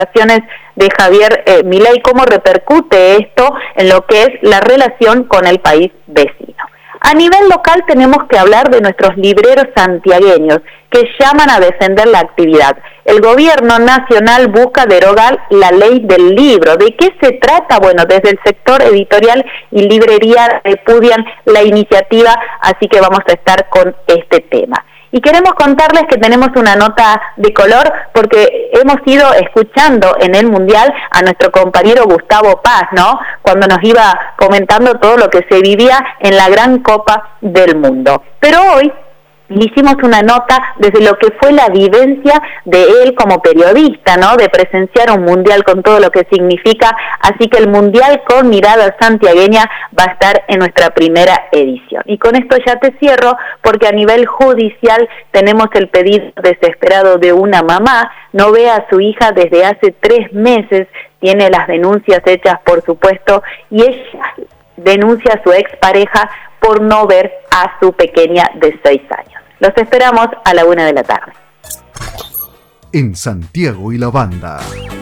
de Javier Milei, cómo repercute esto en lo que es la relación con el país vecino. A nivel local tenemos que hablar de nuestros libreros santiagueños que llaman a defender la actividad. El gobierno nacional busca derogar la ley del libro. ¿De qué se trata? Bueno, desde el sector editorial y librería repudian la iniciativa, así que vamos a estar con este tema. Y queremos contarles que tenemos una nota de color porque hemos ido escuchando en el Mundial a nuestro compañero Gustavo Paz, ¿no? Cuando nos iba comentando todo lo que se vivía en la gran Copa del Mundo. Pero hoy le hicimos una nota desde lo que fue la vivencia de él como periodista, ¿no? De presenciar un mundial con todo lo que significa, así que el mundial con mirada santiagueña va a estar en nuestra primera edición. Y con esto ya te cierro, porque a nivel judicial tenemos el pedido desesperado de una mamá, no ve a su hija desde hace 3 meses, tiene las denuncias hechas por supuesto, y ella denuncia a su expareja por no ver a su pequeña de 6 años. Los esperamos a la 1 de la tarde. En Santiago y la Banda.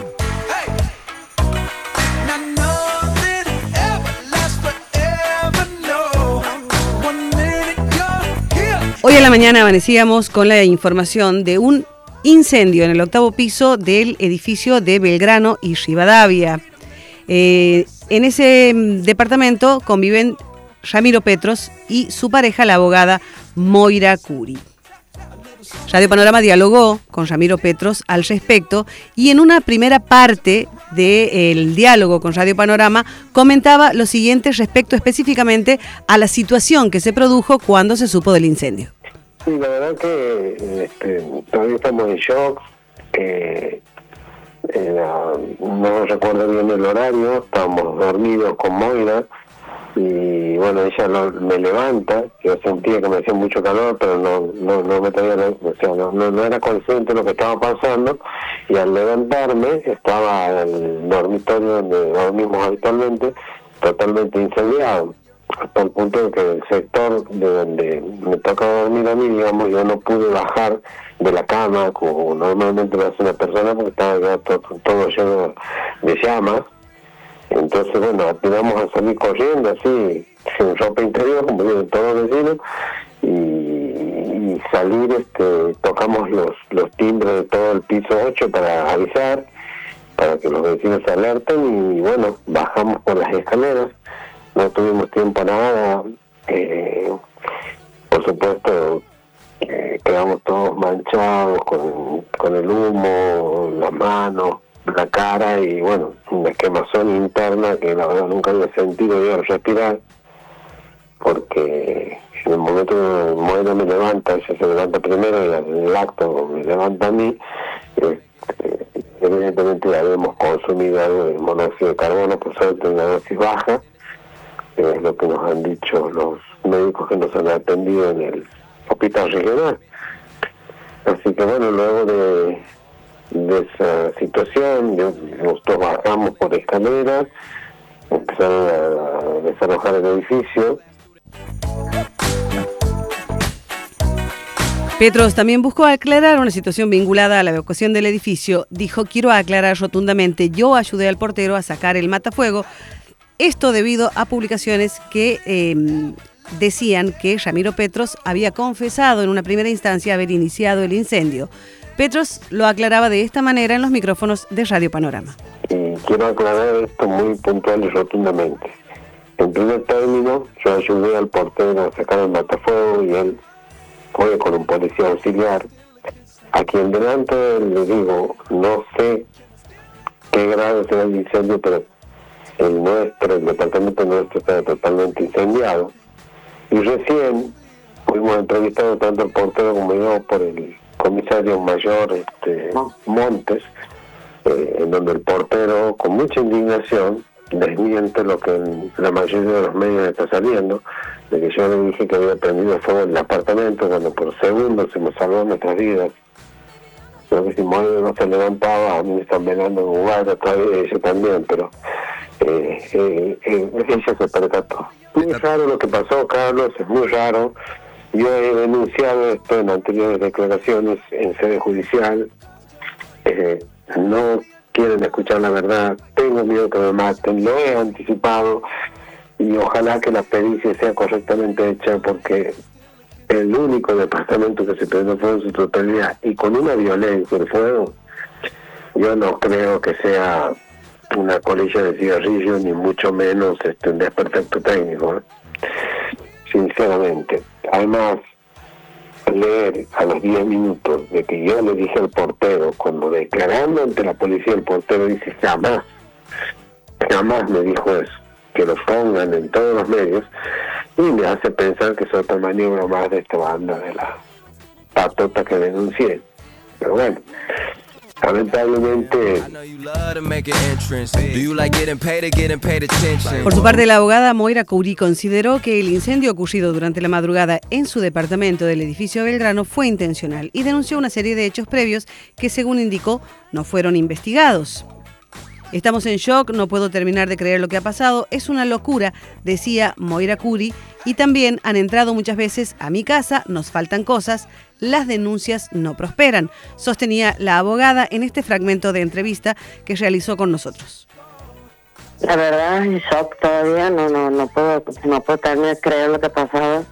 Hoy a la mañana amanecíamos con la información de un incendio en el 8º piso del edificio de Belgrano y Rivadavia. En ese departamento conviven Ramiro Petros y su pareja, la abogada Moira Curi. Radio Panorama dialogó con Ramiro Petros al respecto y en una primera parte del diálogo con Radio Panorama comentaba lo siguiente respecto específicamente a la situación que se produjo cuando se supo del incendio. Sí, la verdad que todavía estamos en shock. No recuerdo bien el horario, estábamos dormidos con Moira. Y bueno, ella me levanta, yo sentía que me hacía mucho calor, pero no me traía, o sea, no era consciente de lo que estaba pasando, y al levantarme estaba el dormitorio donde dormimos habitualmente totalmente incendiado, hasta el punto de que el sector de donde me toca dormir a mí, digamos, yo no pude bajar de la cama como normalmente lo hace una persona, porque estaba ya todo lleno de llamas. Entonces, bueno, atinamos a salir corriendo así, sin ropa interior, como vienen todos los vecinos, y salir, tocamos los timbres de todo el piso 8 para avisar, para que los vecinos se alerten, y bueno, bajamos por las escaleras, no tuvimos tiempo a nada, por supuesto, quedamos todos manchados con el humo, las manos, la cara, y bueno, una quemazón interna que la verdad nunca había sentido yo al respirar, porque en el momento que Moira me levanta, ella se levanta primero y el acto me levanta a mí, evidentemente habíamos consumido algo de monóxido de carbono, por suerte una dosis baja, es lo que nos han dicho los médicos que nos han atendido en el hospital regional. Así que bueno, luego de esa situación, nosotros bajamos por escaleras, empezaron a desalojar el edificio. Petros también buscó aclarar una situación vinculada a la evacuación del edificio. Dijo: quiero aclarar rotundamente, yo ayudé al portero a sacar el matafuego. Esto debido a publicaciones que decían que Ramiro Petros había confesado en una primera instancia haber iniciado el incendio. Petros lo aclaraba de esta manera en los micrófonos de Radio Panorama. Y quiero aclarar esto muy puntual y rotundamente. En primer término, yo ayudé al portero a sacar el matafuego y él fue con un policía auxiliar, a quien delante le digo, no sé qué grado será el incendio, pero el departamento nuestro está totalmente incendiado. Y recién fuimos entrevistados tanto el portero como yo por el comisario mayor Montes, en donde el portero con mucha indignación desmiente lo que en la mayoría de los medios está saliendo, de que yo le dije que había prendido fuego el apartamento cuando por segundos se me salvó nuestras vidas. Creo que si Moira no se levantaba, a mí me están velando en Uruguay, todavía ella también, pero ella se percató. Muy raro lo que pasó, Carlos, es muy raro. Yo he denunciado esto en anteriores declaraciones en sede judicial. No quieren escuchar la verdad, tengo miedo que me maten, lo he anticipado y ojalá que la pericia sea correctamente hecha, porque el único departamento que se prendió fuego en su totalidad y con una violencia el fuego, yo no creo que sea una colilla de cigarrillo ni mucho menos un desperfecto técnico, ¿eh? Sinceramente. Además, leer a los 10 minutos de que yo le dije al portero, cuando declarando ante la policía el portero dice jamás me dijo eso, que lo pongan en todos los medios, y me hace pensar que es otra maniobra más de esta banda de la patota que denuncié. Pero bueno, lamentablemente. Por su parte, la abogada Moira Curi consideró que el incendio ocurrido durante la madrugada en su departamento del edificio Belgrano fue intencional y denunció una serie de hechos previos que, según indicó, no fueron investigados. Estamos en shock, no puedo terminar de creer lo que ha pasado, es una locura, decía Moira Curi, y también han entrado muchas veces a mi casa, nos faltan cosas, las denuncias no prosperan, sostenía la abogada en este fragmento de entrevista que realizó con nosotros. La verdad, en shock todavía, no puedo terminar de creer lo que ha pasado.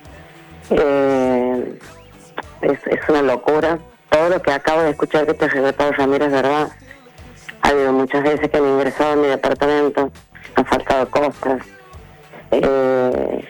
Es una locura. Todo lo que acabo de escuchar que te relató Ramiro es verdad. Ha habido muchas veces que han ingresado a mi departamento, han faltado cosas. He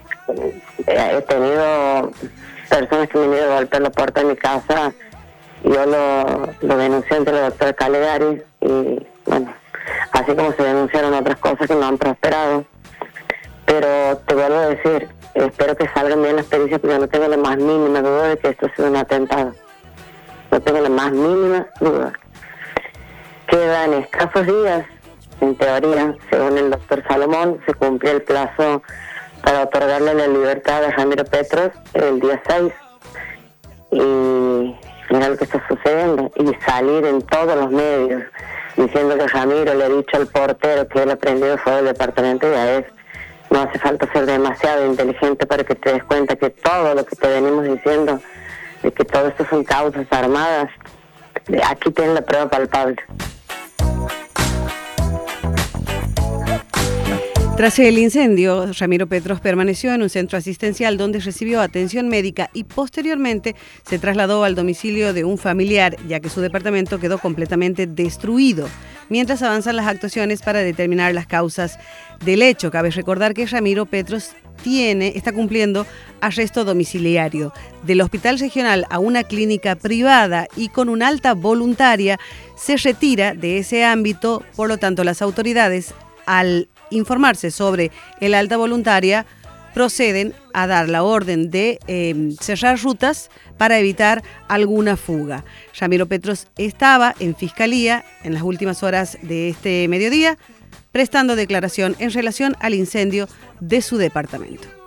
tenido personas que me han ido a golpear la puerta de mi casa. Yo lo denuncié ante la doctora Calegari y bueno, así como se denunciaron otras cosas que no han prosperado. Pero te vuelvo a decir, espero que salgan bien las pericias, porque no tengo la más mínima duda de que esto ha sido un atentado. No tengo la más mínima duda. Quedan escasos días, en teoría, según el doctor Salomón, se cumplió el plazo para otorgarle la libertad a Ramiro Petros el día 6. Y mira lo que está sucediendo. Y salir en todos los medios diciendo que Ramiro le ha dicho al portero que él ha prendido fuego del departamento, ya es. No hace falta ser demasiado inteligente para que te des cuenta que todo lo que te venimos diciendo, de que todo esto son causas armadas, aquí tienen la prueba palpable. Tras el incendio, Ramiro Petros permaneció en un centro asistencial donde recibió atención médica y posteriormente se trasladó al domicilio de un familiar, ya que su departamento quedó completamente destruido. Mientras avanzan las actuaciones para determinar las causas del hecho, cabe recordar que Ramiro Petros está cumpliendo arresto domiciliario del hospital regional a una clínica privada y con una alta voluntaria se retira de ese ámbito. Por lo tanto, las autoridades, al informarse sobre el alta voluntaria, proceden a dar la orden de cerrar rutas para evitar alguna fuga. Ramiro Petros estaba en Fiscalía en las últimas horas de este mediodía prestando declaración en relación al incendio de su departamento.